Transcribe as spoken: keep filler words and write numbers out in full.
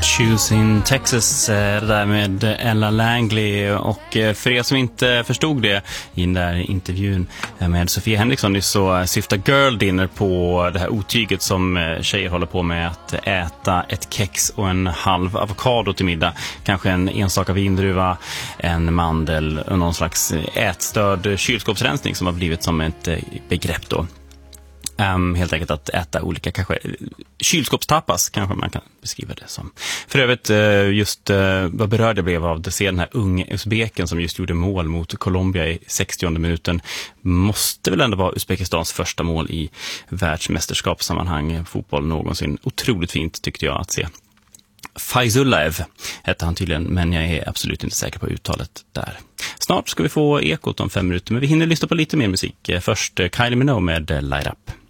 Choosing Texas, det där med Ella Langley. Och för er som inte förstod det i den där intervjun med Sofia Henriksson så syftar Girl Dinner på det här otyget som tjejer håller på med, att äta ett kex och en halv avokado till middag, kanske en enstaka vindruva, en mandel och någon slags ätstörd kylskåpsrensning som har blivit som ett begrepp då. Um, helt enkelt att äta olika, kanske kylskåpstapas kanske man kan beskriva det som. För övrigt, uh, just uh, vad berörd jag blev av att se den här unge usbeken som just gjorde mål mot Colombia i sextionde minuten. Måste väl ändå vara Uzbekistans första mål i världsmästerskapssammanhang fotboll någonsin. Otroligt fint tyckte jag att se. Faizullaev hette han tydligen, men jag är absolut inte säker på uttalet där. Snart ska vi få ekot om fem minuter, men vi hinner lyssna på lite mer musik. Först Kylie Minogue med Light Up.